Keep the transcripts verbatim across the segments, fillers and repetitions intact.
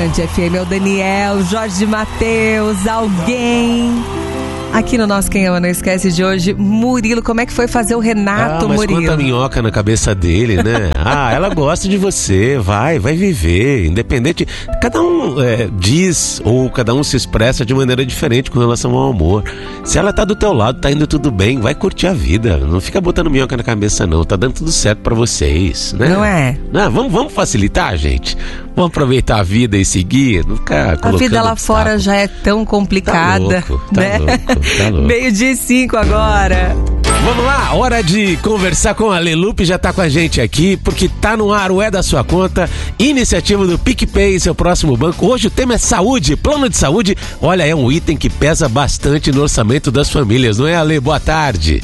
Band F M, é o Daniel, Jorge Mateus, alguém... Aqui no nosso Quem Ama Não Esquece de hoje, Murilo, como é que foi fazer o Renato, ah, mas Murilo? quanta minhoca na cabeça dele, né? Ah, ela gosta de você, vai, vai viver, independente. Cada um é, diz ou cada um se expressa de maneira diferente com relação ao amor. Se ela tá do teu lado, tá indo tudo bem, vai curtir a vida. Não fica botando minhoca na cabeça não, tá dando tudo certo pra vocês, né? Não é? Não, vamos, vamos facilitar, gente? Vamos aproveitar a vida e seguir, não ficar colocando A vida lá obstáculo. fora já é tão complicada, tá louco, tá né? louco. Tá louco. Meio-dia e cinco agora. Vamos lá, hora de conversar com a Lelupe, já tá com a gente aqui, porque tá no ar o É da Sua Conta, iniciativa do PicPay, seu próximo banco. Hoje o tema é saúde, plano de saúde. Olha, é um item que pesa bastante no orçamento das famílias, não é, Ale? Boa tarde.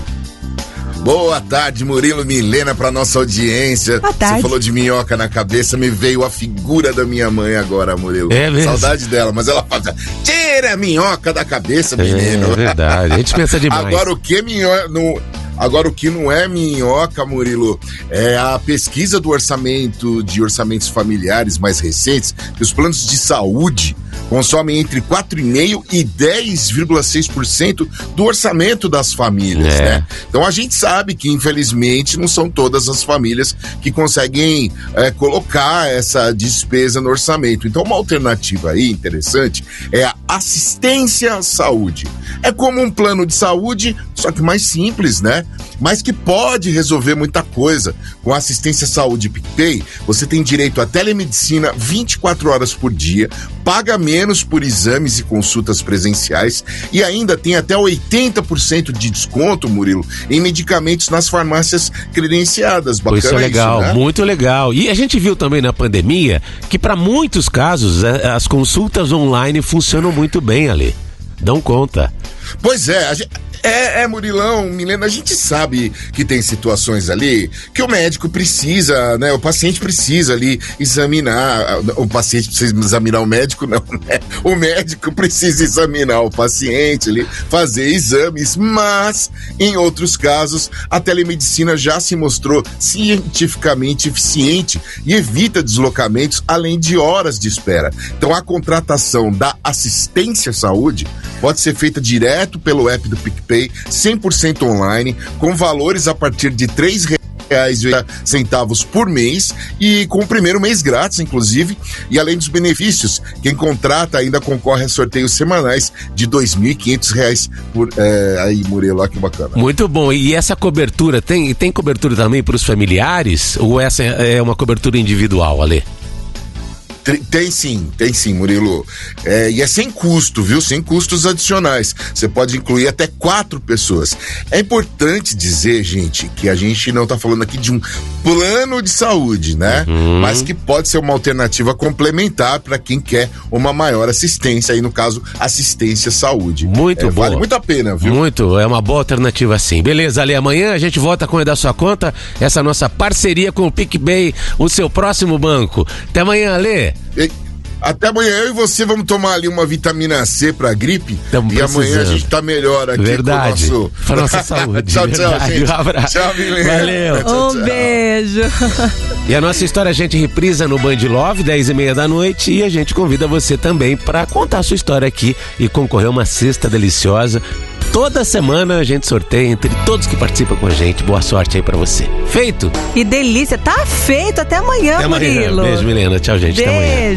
Boa tarde, Murilo, Milena, pra nossa audiência. Boa tarde. Você falou de minhoca na cabeça, me veio a figura da minha mãe agora, Murilo. É mesmo? Saudade dela, mas ela fala, tira a minhoca da cabeça, menino. É verdade, a gente pensa demais. Agora o que minhoca... Não... Agora, o que não é minhoca, Murilo, é a pesquisa do orçamento, de orçamentos familiares mais recentes, que os planos de saúde consomem entre quatro vírgula cinco por cento e dez vírgula seis por cento do orçamento das famílias, é. né? Então a gente sabe que, infelizmente, não são todas as famílias que conseguem é, colocar essa despesa no orçamento. Então uma alternativa aí interessante é a assistência à saúde. É como um plano de saúde, só que mais simples, né? Mas que pode resolver muita coisa. Com a assistência à saúde PicPay, você tem direito à telemedicina vinte e quatro horas por dia, paga menos por exames e consultas presenciais e ainda tem até oitenta por cento de desconto, Murilo, em medicamentos nas farmácias credenciadas. Bacana isso é legal, isso, né? Muito legal. E a gente viu também na pandemia que para muitos casos as consultas online funcionam muito bem, Ale. Dão conta. Pois é, a gente... É, é, Murilão, Milena, a gente sabe que tem situações ali que o médico precisa, né? O paciente precisa ali examinar, o paciente precisa examinar o médico, não, né? O médico precisa examinar o paciente ali, fazer exames, mas em outros casos a telemedicina já se mostrou cientificamente eficiente e evita deslocamentos além de horas de espera. Então a contratação da assistência à saúde pode ser feita direto pelo app do PicPay, cem por cento online, com valores a partir de três reais e oitenta centavos por mês e com o primeiro mês grátis, inclusive. E além dos benefícios, quem contrata ainda concorre a sorteios semanais de dois mil e quinhentos reais por... É, aí, Murilo, olha que bacana. Muito bom. E essa cobertura, tem, tem cobertura também para os familiares? Ou essa é uma cobertura individual, Ale? Tem sim, tem sim, Murilo. É, e é sem custo, viu? Sem custos adicionais. Você pode incluir até quatro pessoas. É importante dizer, gente, que a gente não tá falando aqui de um plano de saúde, né? Uhum. Mas que pode ser uma alternativa complementar para quem quer uma maior assistência, aí no caso, assistência à saúde. Muito é, boa. Vale muito a pena, viu? Muito, é uma boa alternativa sim. Beleza, Ale, amanhã a gente volta com o É da Sua Conta, essa nossa parceria com o PicPay, o seu próximo banco. Até amanhã, Ale. Até amanhã eu e você vamos tomar ali uma vitamina C pra gripe. Tamo e precisando. Amanhã a gente tá melhor aqui. Verdade. Com o nosso... Pra nossa saúde. Tchau, Verdade. tchau, gente. Um abraço. Tchau, Milena. Valeu. Tchau, tchau. Um beijo. E a nossa história a gente reprisa no Band Love, dez e meia da noite, e a gente convida você também para contar a sua história aqui e concorrer a uma cesta deliciosa. Toda semana a gente sorteia entre todos que participam com a gente. Boa sorte aí pra você. Feito? Que delícia. Tá feito. Até amanhã, Até amanhã. Murilo. Beijo, Milena. Tchau, gente. Beijo. Até amanhã.